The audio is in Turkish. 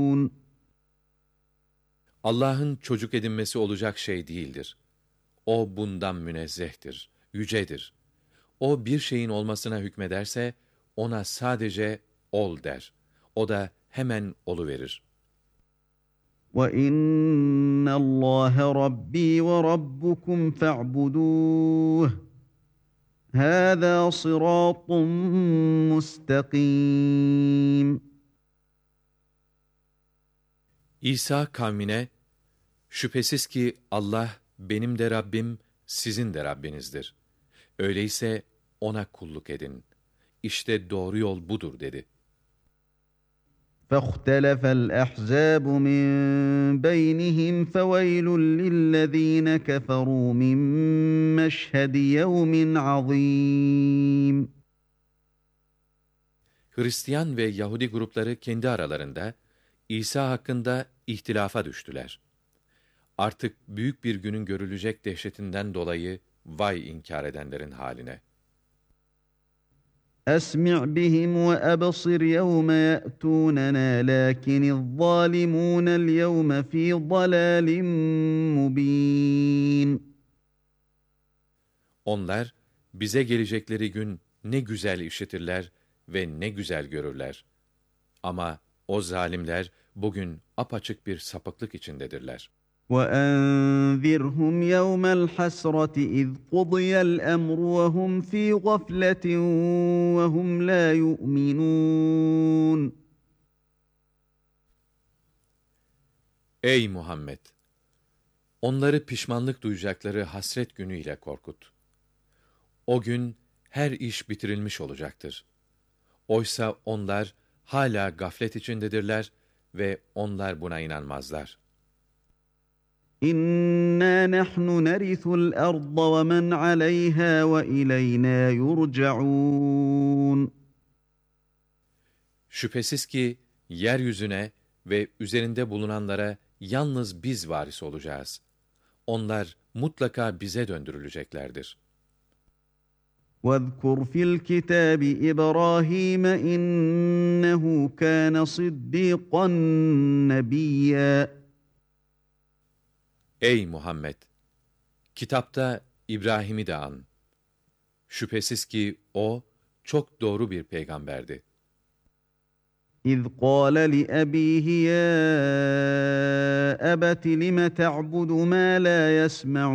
Allah'ın çocuk edinmesi olacak şey değildir. O bundan münezzehtir, yücedir. O bir şeyin olmasına hükmederse, ona sadece ol der. O da hemen oluverir. وَإِنَّ اللّٰهَ رَبِّي وَرَبُّكُمْ فَاعْبُدُوهُ هَذَا صِرَاطٌ مُسْتَقِيمٌ. İsa kavmine, şüphesiz ki Allah benim de Rabbim, sizin de Rabbinizdir. Öyleyse ona kulluk edin. İşte doğru yol budur dedi. فَاخْتَلَفَ الْأَحْزَابُ مِنْ بَيْنِهِمْ فَوَيْلٌ لِلَّذ۪ينَ كَفَرُوا مِنْ مَشْهَدِ يَوْمٍ عَظ۪يمٍ. Hristiyan ve Yahudi grupları kendi aralarında İsa hakkında ihtilafa düştüler. Artık büyük bir günün görülecek dehşetinden dolayı vay inkar edenlerin haline. أَسْمِعْ بِهِمْ وَأَبْصِرْ يَوْمَ يَأْتُونَنَا لَكِنِ الظَّالِمُونَ الْيَوْمَ فِي ضَلَالٍ مُب۪ينٍ. Onlar bize gelecekleri gün ne güzel işitirler ve ne güzel görürler. Ama o zalimler bugün apaçık bir sapıklık içindedirler. وَأَنذِرْهُمْ يَوْمَ الْحَسْرَةِ إِذْ قُضِيَ الْأَمْرُ وَهُمْ فِي غَفْلَةٍ وَهُمْ لَا يُؤْمِنُونَ. Ey Muhammed! Onları pişmanlık duyacakları hasret günüyle korkut. O gün her iş bitirilmiş olacaktır. Oysa onlar hala gaflet içindedirler ve onlar buna inanmazlar. İnna nahnu nerisul arda ve men aleyha ve ileyna yurcaun. Şüphesiz ki yeryüzüne ve üzerinde bulunanlara yalnız biz varis olacağız. Onlar mutlaka bize döndürüleceklerdir. وَاذْكُرْ فِي الْكِتَابِ إِبْرَاهِيمَ إِنَّهُ كَانَ صِدِّيقًا نَبِيًّا. Ey Muhammed! Kitapta İbrahim'i de an. Şüphesiz ki o çok doğru bir peygamberdi. إِذْ قَالَ لِأَبِيهِ يَا أَبَتِ لِمَ تَعْبُدُ مَا لَا يَسْمَعُ